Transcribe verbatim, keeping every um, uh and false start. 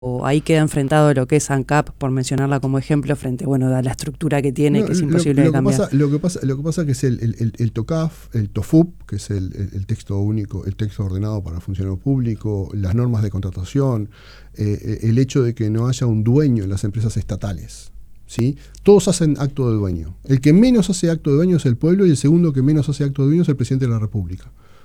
o ahí queda enfrentado lo que es ANCAP, por mencionarla como ejemplo, frente bueno, a la estructura que tiene, no, que es lo, imposible lo de que cambiar. pasa, lo que pasa, lo que pasa que es el, el, el, el TOCAF, el TOFUP, que es el, el, el texto único, el texto ordenado para el funcionario público, las normas de contratación, eh, el hecho de que no haya un dueño en las empresas estatales. ¿Sí? Todos hacen acto de dueño. El que menos hace acto de dueño es el pueblo y el segundo que menos hace acto de dueño es el presidente de la República.